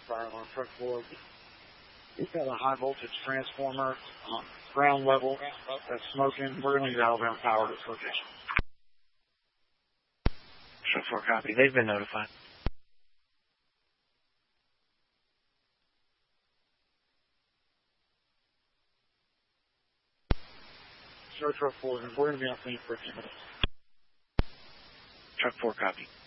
fire alarm, truck 4. We've got a high voltage transformer, ground level, that's smoking. We're going to use Alabama Power to this location. Truck 4, copy. They've been notified. Sure, truck 4, we're going to be on scene for a few minutes. Truck 4, copy.